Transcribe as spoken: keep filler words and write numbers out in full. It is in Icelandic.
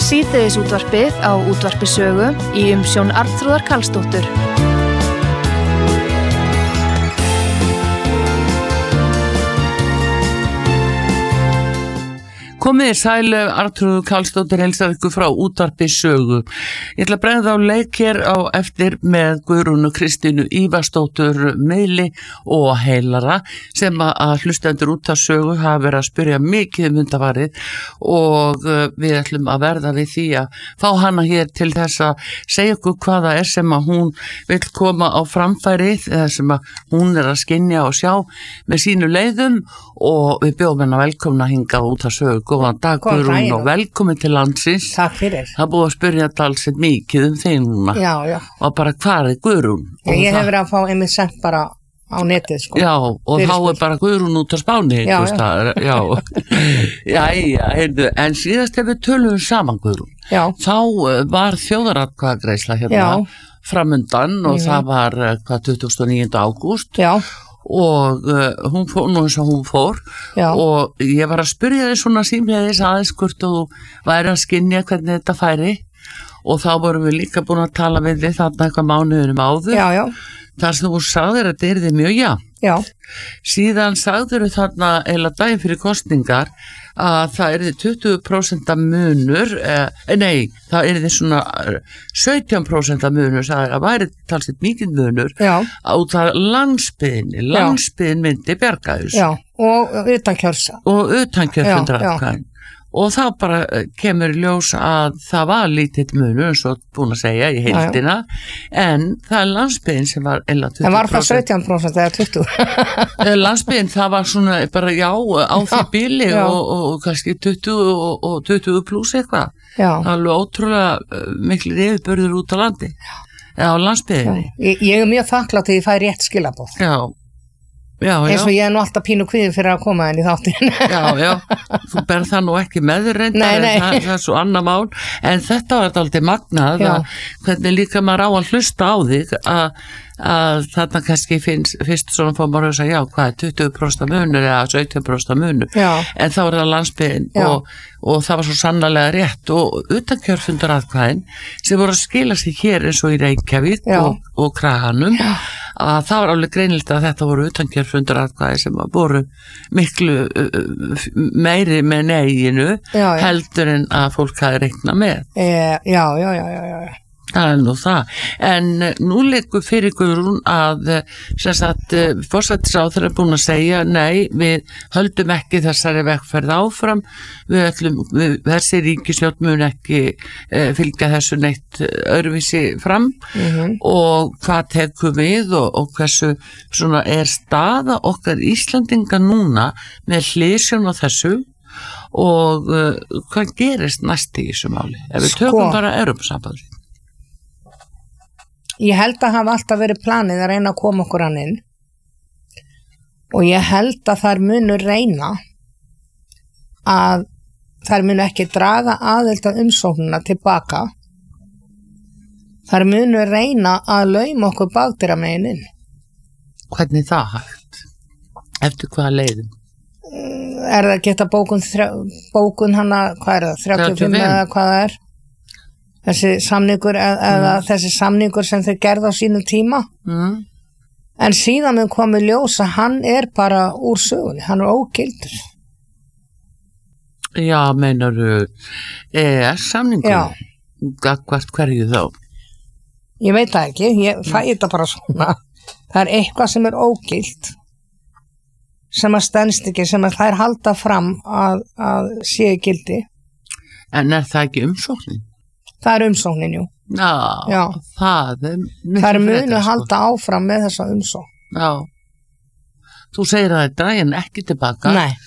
Síðdegisútvarpið á Útvarpi Sögu í umsjón Arnþrúðar Karlsdóttur. Komið sæl, Arnþrúður Karlsdóttir heilsar ykkur frá Útvarpi Sögu. Ég ætla að bregða á leik hér á eftir með Guðrúnu Kristínu Ívarsdóttur miðli og heilara sem að hlustendur út af sögu hafa verið að spyrja mikið um undanfarið og við ætlum að verða við því að fá hana hér til þess að segja ykkur hvaða er sem að hún vil koma á framfærið eða sem að hún er að skynja og sjá með sínu leiðum og við bjóðum hennar velkomna hingað út af sögu. Góðan dag Guðrún og velkomin til landsins. Takk fyrir. Það búið að spyrja talsett mikið um þeim núna. Já, já. Og bara hvað er Guðrún? Já, ég hef verið að fá einmitt sent bara á netið, sko. Já, og fyrir þá er bara Guðrún út á Spáni. Já, já. já. já, já, heyrðu, en síðast ef við tölum saman Guðrún. Já. Þá var þjóðaratkvæðagreiðsla hérna já. framundan og mm. það var hvað tuttugasta og níunda ágúst. Já. Og uh, hún fór nú eins og hún fór Já. Og ég var að spyrja þig svona símleiðis aðeins hvort þú væri að skynja hvernig þetta færi og þá vorum við líka búin að tala við þig þarna eitthvað mánuðunum áður já, já. þar sem þú sagðir að þetta yrði mjög já. Já. Síðan sagður þú þarna eða daginn fyrir kosningar að það yrði tuttugu prósent munur eh, nei, það yrði svona sautján prósent munur það væri talsett mikið munur já. Á það landsbyðinni landsbyðin myndi bjarga þessu já, og utankjörsa og utankjörfundratkvæðin og þá bara kemur ljós að það var lítill munur eins og búin að segja í heildina já, já. En það er landsbyðin sem var eða tuttugu prósent. En var það sautján prósent eða tuttugu? Landsbyðin það var svona bara já á því bíli og, og, og kannski tuttugu og, og tuttugu pluss eitthvað. Já. Alveg ótrúlega miklu yfirbörður út á landi. Eða á landsbyðinni. Ég, ég er mjög þakklátt að ég fæ rétt skilaboð. Já. Já, já. Eins og ég er nú alltaf pínu kvíðin fyrir að koma henni í þáttin. Já, já, þú berð það nú ekki með þér reyndar, nei, nei. Það, það er svo annað mál, en þetta var alltaf magnað, að, hvernig líka maður á að hlusta á þig, að, að þarna kannski finnst, fyrst svona fór maður að segja, já, hvað er tuttugu prósent munur eða sautján prósent munur, já. En þá er það landsbyggðin og, og það var svo sannarlega rétt og utankjörfundaratkvæðin sem voru að skila sig hér eins og í Reykjavík og, og Kraganum, já. Að það var alveg greinilegt að þetta voru utankjörfundaratkvæði sem voru miklu uh, meiri með neginu heldur en að fólk hafi reiknað með. E, já, já, já, já, já. Það er nú það, en nú leikur fyrir Guðrún að sem sagt forsætisráðherra er búin að segja nei, við höldum ekki þessari vegferð áfram, við ætlum, við, þessi ríkisstjórn mun ekki eh, fylgja þessu neitt öðruvísi fram mm-hmm. og hvað tekum við og, og hversu svona er staða okkar Íslandinga núna með hliðsjón á þessu og uh, hvað gerist næst í þessu máli, ef við tökum sko. Bara Evrópusambandið. Ég held að hafa alltaf verið planið að reyna að koma okkur hann inn og ég held að þær munu reyna að þær munu ekki draga aðild að umsóknina tilbaka. Þær munu reyna að lauma okkur bakdyramegin inn. Hvernig það hægt? Eftir hvaða leiðum? Er það geta bókun, bókun hana, hvað er það, þrjátíu og fimm eða hvað það er? Þessi samningur eða mm. þessi samningur sem þeir gerða á sínum tíma mm. en síðan mun komið ljós að hann er bara úr sögunni, hann er ógildur. Já, meinarðu E E S-samningur? Já. Hvert hverju þá? Ég veit það ekki, ég fæ þetta bara svona. Það er eitthvað sem er ógild sem að stendst ekki, sem að þær halda fram að, að séu gildi. En er það ekki umsóknin? Það er umsóknin, jú. Já, Já. það er það er munu að halda áfram með þessa umsókn. Já. Þú segir að það er drægin ekki tilbaka. Nei.